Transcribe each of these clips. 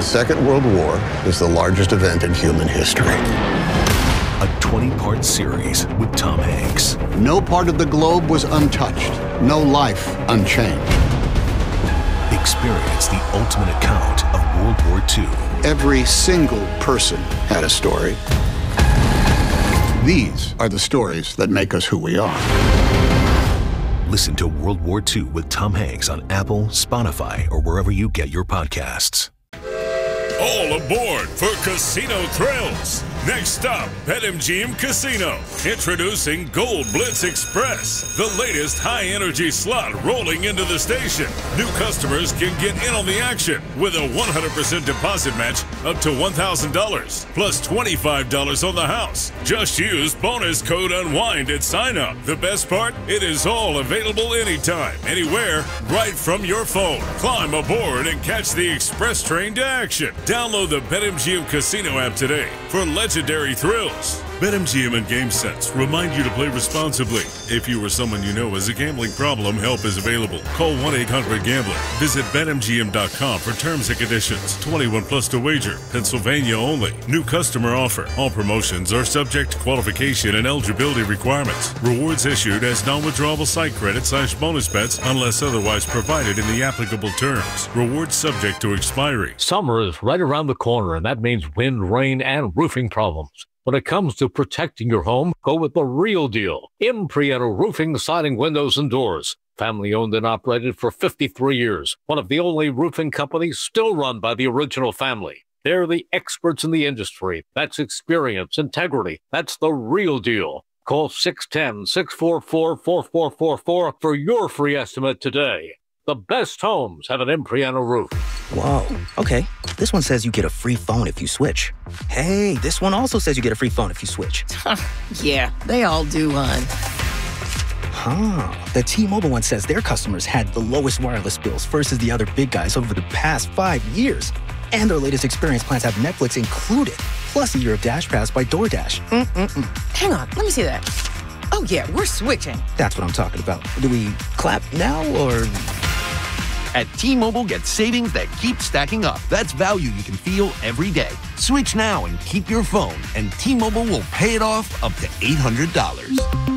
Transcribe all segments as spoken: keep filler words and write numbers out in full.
The Second World War is the largest event in human history. A twenty-part series with Tom Hanks. No part of the globe was untouched. No life unchanged. Experience the ultimate account of World War Two. Every single person had a story. These are the stories that make us who we are. Listen to World War Two with Tom Hanks on Apple, Spotify, or wherever you get your podcasts. All aboard for Casino Thrills. Next stop, BetMGM Casino. Introducing Gold Blitz Express, the latest high-energy slot rolling into the station. New customers can get in on the action with a one hundred percent deposit match up to one thousand dollars, plus twenty-five dollars on the house. Just use bonus code UNWIND at sign-up. The best part? It is all available anytime, anywhere, right from your phone. Climb aboard and catch the express train to action. Download the BetMGM Casino app today for legendary thrills. BetMGM and GameSense remind you to play responsibly. If you or someone you know has a gambling problem, help is available. Call one eight hundred gambler. Visit Bet M G M dot com for terms and conditions. twenty-one plus to wager. Pennsylvania only. New customer offer. All promotions are subject to qualification and eligibility requirements. Rewards issued as non-withdrawable site credit slash bonus bets unless otherwise provided in the applicable terms. Rewards subject to expiry. Summer is right around the corner, and that means wind, rain, and roofing problems. When it comes to protecting your home, go with the real deal. Impriano Roofing, Siding, Windows, and Doors. Family owned and operated for fifty-three years. One of the only roofing companies still run by the original family. They're the experts in the industry. That's experience, integrity. That's the real deal. Call six one zero, six four four, four four four four for your free estimate today. The best homes have an Impriano roof. Whoa, okay. This one says you get a free phone if you switch. Hey, this one also says you get a free phone if you switch. Yeah, they all do, hon. Huh. The T-Mobile one says their customers had the lowest wireless bills versus the other big guys over the past five years. And their latest experience plans have Netflix included, plus a year of Dash Pass by DoorDash. Mm-mm-mm. Hang on, let me see that. Oh, yeah, we're switching. That's what I'm talking about. Do we clap now, or... At T-Mobile, get savings that keep stacking up. That's value you can feel every day. Switch now and keep your phone, and T-Mobile will pay it off up to eight hundred dollars.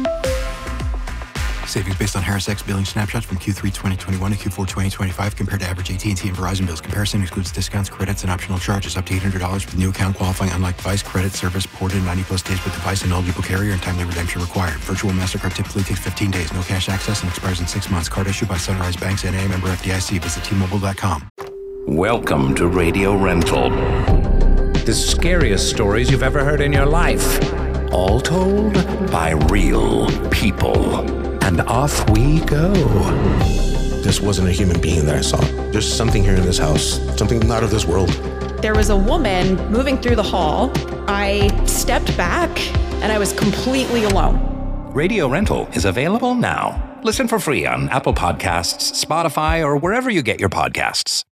Savings based on Harris X billing snapshots from Q three twenty twenty-one to Q four twenty twenty-five compared to average A T and T and Verizon bills. Comparison excludes discounts, credits, and optional charges. Up to eight hundred dollars with new account qualifying unlike device. Credit service ported ninety plus days with device and eligible carrier and timely redemption required. Virtual MasterCard typically takes fifteen days. No cash access and expires in six months. Card issued by Sunrise Banks N A, member F D I C. Visit T Mobile dot com. Welcome to Radio Rental. The scariest stories you've ever heard in your life. All told by real people. And off we go. This wasn't a human being that I saw. There's something here in this house, something not of this world. There was a woman moving through the hall. I stepped back and I was completely alone. Radio Rental is available now. Listen for free on Apple Podcasts, Spotify, or wherever you get your podcasts.